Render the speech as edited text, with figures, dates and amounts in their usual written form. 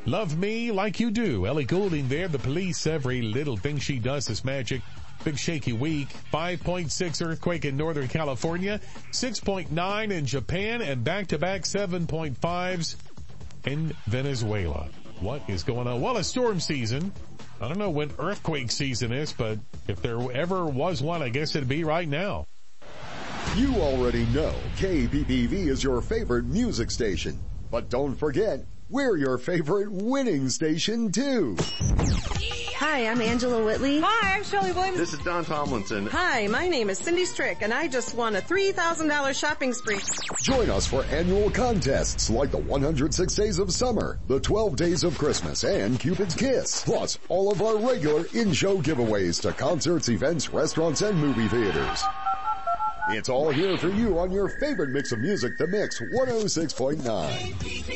Love Me Like You Do. Ellie Goulding there. The Police, Every Little Thing She Does Is Magic. Big shaky week. 5.6 earthquake in Northern California. 6.9 in Japan and back-to-back 7.5s in Venezuela. What is going on? Well, it's storm season. I don't know when earthquake season is, but if there ever was one, I guess it'd be right now. You already know KPPV is your favorite music station. But don't forget, we're your favorite winning station too. Hi, I'm Angela Whitley. Hi, I'm Shelley Williams. This is Don Tomlinson. Hi, my name is Cindy Strick, and I just won a $3,000 shopping spree. Join us for annual contests like the 106 Days of Summer, the 12 Days of Christmas, and Cupid's Kiss. Plus, all of our regular in-show giveaways to concerts, events, restaurants, and movie theaters. It's all here for you on your favorite mix of music, The Mix 106.9.